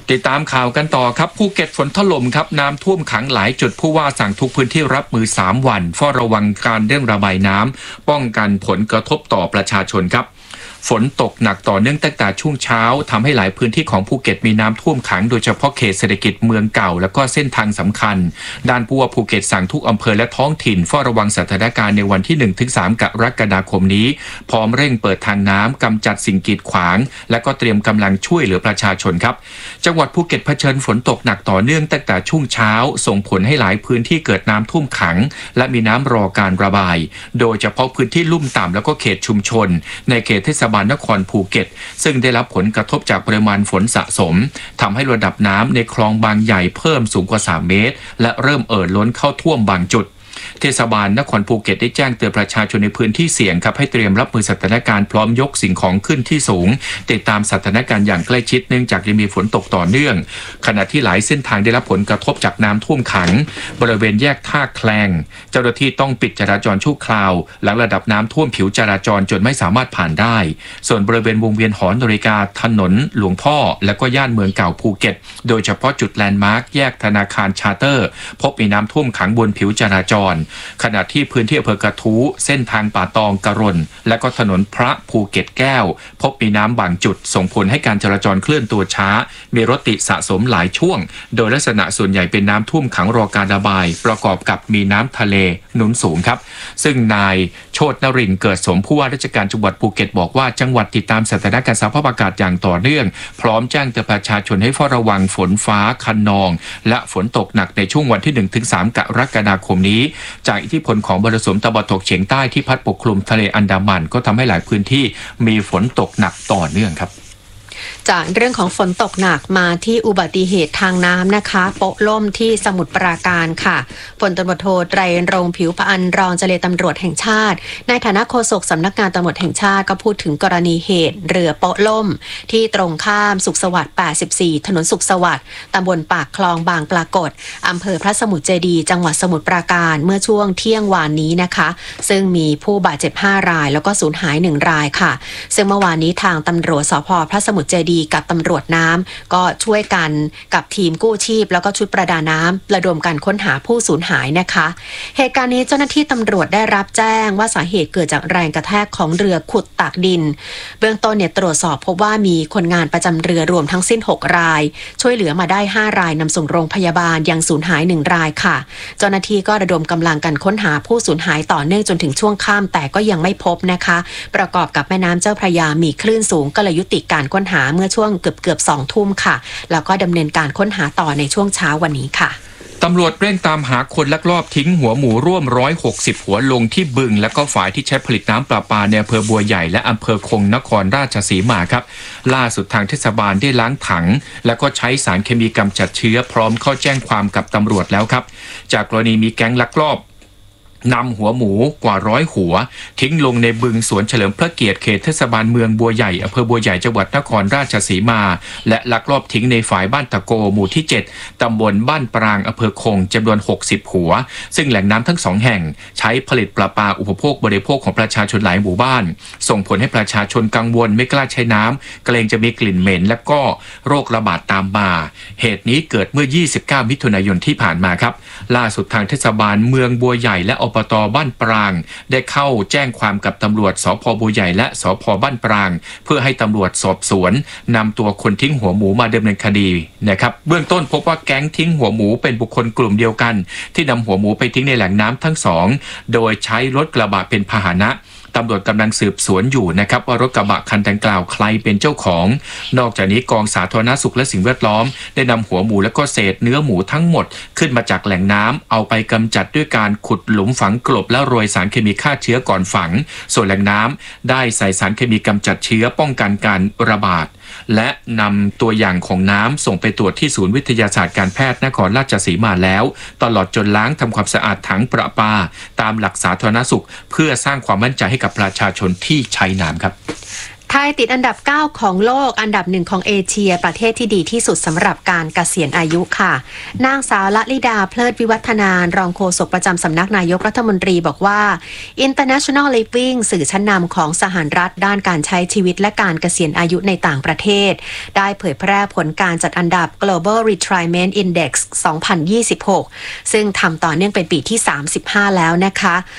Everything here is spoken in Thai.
ติดตามข่าวกันต่อครับภูเก็ตฝนถล่มครับน้ำท่วมขังหลายจุดผู้ว่าสั่งทุกพื้นที่รับมือ3วันเฝ้าระวังการเร่งระบายน้ำป้องกันผลกระทบต่อประชาชนครับฝนตกหนักต่อเนื่องตั้งแต่ช่วงเช้าทำให้หลายพื้นที่ของภูเก็ตมีน้ำท่วมขังโดยเฉพาะเขตเศรษฐกิจเมืองเก่าและก็เส้นทางสำคัญด้านผู้ว่าภูเก็ตสั่งทุกอำเภอและท้องถิ่นเฝ้าระวังสถานการณ์ในวันที่ 1-3 กรกฎาคมนี้พร้อมเร่งเปิดทางน้ำกำจัดสิ่งกีดขวางและก็เตรียมกำลังช่วยเหลือประชาชนครับจังหวัดภูเก็ตเผชิญฝนตกหนักต่อเนื่องตั้งแต่ช่วงเช้าส่งผลให้หลายพื้นที่เกิดน้ำท่วมขังและมีน้ำรอการระบายโดยเฉพาะพื้นที่ลุ่มต่ำแล้วก็เขตชุมชนในเขตเทศบาลนครภูเก็ตซึ่งได้รับผลกระทบจากปริมาณฝนสะสมทำให้ระดับน้ำในคลองบางใหญ่เพิ่มสูงกว่า3 เมตรและเริ่มล้นเข้าท่วมบางจุดเทศบาลนครภูเก็ตได้แจ้งเตือนประชาชนในพื้นที่เสี่ยงครับให้เตรียมรับมือสถานการณ์พร้อมยกสิ่งของขึ้นที่สูงติดตามสถานการณ์อย่างใกล้ชิดเนื่องจากยังมีฝนตกต่อเนื่องขณะที่หลายเส้นทางได้รับผลกระทบจากน้ำท่วมขังบริเวณแยกท่าแคลงเจ้าหน้าที่ต้องปิดจราจรชั่วคราวหลังระดับน้ำท่วมผิวจราจรจนไม่สามารถผ่านได้ส่วนบริเวณวงเวียนหอนาฬิกาถนนหลวงพ่อและก็ย่านเมืองเก่าภูเก็ตโดยเฉพาะจุดแลนด์มาร์คแยกธนาคารชาร์เตอร์พบมีน้ำท่วมขังบนผิวจราจรขณะที่พื้นที่อำเภอกระทู้เส้นทางป่าตองกระรนและก็ถนนพระภูเก็ตแก้วพบมีน้ำบางจุดส่งผลให้การจราจรเคลื่อนตัวช้ามีรถติดสะสมหลายช่วงโดยลักษณะส่วนใหญ่เป็นน้ำท่วมขังรอการระบายประกอบกับมีน้ำทะเลหนุนสูงครับซึ่งนายโชตินรินทร์เกิดสมผู้ว่าราชการจังหวัดภูเก็ตบอกว่าจังหวัดติดตามสถานการณ์สภาพอากาศอย่างต่อเนื่องพร้อมแจ้งเตือนประชาชนให้เฝ้าระวังฝนฟ้าคะนองและฝนตกหนักในช่วงวันที่ 1-3 กรกฎาคมนี้จากอิทธิพลของมรสุมตะวันตกเฉียงใต้ที่พัดปกคลุมทะเลอันดามันก็ทำให้หลายพื้นที่มีฝนตกหนักต่อเนื่องครับจากเรื่องของฝนตกหนักมาที่อุบัติเหตุทางน้ำนะคะโป๊ะล่มที่สมุทรปราการค่ะพลตำรวจโทไตรรงค์ผิวพรรณรองเจรตำรวจแห่งชาติในฐานะโฆษกสำนักงานตำรวจแห่งชาติก็พูดถึงกรณีเหตุเรือโป๊ะล่มที่ตรงข้ามสุขสวัสดิ์84ถนนสุขสวัสดิ์ตำบลปากคลองบางปรากฏอำเภอพระสมุทรเจดีย์จังหวัดสมุทรปราการเมื่อช่วงเที่ยงวานนี้นะคะซึ่งมีผู้บาดเจ็บ5 รายแล้วก็สูญหาย1 รายค่ะซึ่งเมื่อวานนี้ทางตำรวจสภ.พระสมุทรเจดีย์กับตำรวจน้ำก็ช่วยกันกับทีมกู้ชีพแล้วก็ชุดประดาน้ำระดมการค้นหาผู้สูญหายนะคะเหตุการณ์นี้เจ้าหน้าที่ตำรวจได้รับแจ้งว่าสาเหตุเกิดจากแรงกระแทกของเรือขุดตากดินเบื้องต้นเนี่ยตรวจสอบพบว่ามีคนงานประจำเรือรวมทั้งสิ้น6 รายช่วยเหลือมาได้5 รายนำส่งโรงพยาบาลยังสูญหาย1 รายค่ะเจ้าหน้าที่ก็ระดมกำลังกันค้นหาผู้สูญหายต่อเนื่องจนถึงช่วงค่ำแต่ก็ยังไม่พบนะคะประกอบกับแม่น้ำเจ้าพระยามีคลื่นสูงก็เลยยุติการค้นหาเมื่อช่วงเกือบ 2 ทุ่มค่ะแล้วก็ดำเนินการค้นหาต่อในช่วงเช้าวันนี้ค่ะตำรวจเร่งตามหาคนลักลอบทิ้งหัวหมูร่วม160หัวลงที่บึงและก็ฝายที่ใช้ผลิตน้ำประปาในอำเภอบัวใหญ่และอำเภอคงนครราชสีมาครับล่าสุดทางเทศบาลได้ล้างถังและก็ใช้สารเคมีกำจัดเชื้อพร้อมเข้าแจ้งความกับตำรวจแล้วครับจากกรณีมีแก๊งลักลอบนำหัวหมูกว่า100 หัวทิ้งลงในบึงสวนเฉลิมพระเกียรติเขตเทศบาลเมืองบัวใหญ่อำเภอบัวใหญ่จังหวัดนครราชสีมาและลักลอบทิ้งในฝายบ้านตะโกหมู่ที่7ตำบลบ้านปรางอำเภอคงจำนวน60 หัวซึ่งแหล่งน้ำทั้ง2 แห่งใช้ผลิตประปาอุปโภคบริโภคของประชาชนหลายหมู่บ้านส่งผลให้ประชาชนกังวลไม่กล้าใช้น้ำเกรงจะมีกลิ่นเหม็นและก็โรคระบาดตามมาเหตุนี้เกิดเมื่อ29 มิถุนายนที่ผ่านมาครับล่าสุดทางเทศบาลเมืองบัวใหญ่และอบต.บ้านปรางได้เข้าแจ้งความกับตำรวจสภ.บัวใหญ่และสภ.บ้านปรางเพื่อให้ตำรวจสอบสวนนำตัวคนทิ้งหัวหมูมาดำเนินคดีนะครับเบื้องต้นพบว่าแก๊งทิ้งหัวหมูเป็นบุคคลกลุ่มเดียวกันที่นำหัวหมูไปทิ้งในแหล่งน้ำทั้งสองโดยใช้รถกระบะเป็นพาหนะตำรวจกำลังสืบสวนอยู่นะครับว่ารถกระบะคันดังกล่าวใครเป็นเจ้าของนอกจากนี้กองสาธารณสุขและสิ่งแวดล้อมได้นำหัวหมูและก็เศษเนื้อหมูทั้งหมดขึ้นมาจากแหล่งน้ำเอาไปกำจัดด้วยการขุดหลุมฝังกลบและโรยสารเคมีฆ่าเชื้อก่อนฝังส่วนแหล่งน้ำได้ใส่สารเคมีกำจัดเชื้อป้องกันการระบาดและนำตัวอย่างของน้ำส่งไปตรวจที่ศูนย์วิทยาศาสตร์การแพทย์นครราชสีมาแล้วตลอดจนล้างทำความสะอาดถังประปาตามหลักสาธารณสุขเพื่อสร้างความมั่นใจให้กับประชาชนที่ใช้น้ำครับไทยติดอันดับ 9 ของโลกอันดับ 1 ของเอเชียประเทศที่ดีที่สุดสำหรับการเกษียณอายุค่ะนางสาวละลิดาเพลิดวิวัฒนารองโฆษกประจำสำนักนายกรัฐมนตรีบอกว่า International Living สื่อชั้นนำของสหรัฐด้านการใช้ชีวิตและการเกษียณอายุในต่างประเทศได้เผยแพร่ผลการจัดอันดับ Global Retirement Index 2026 ซึ่งทำต่อเนื่องเป็นปีที่ 35 แล้วนะคะ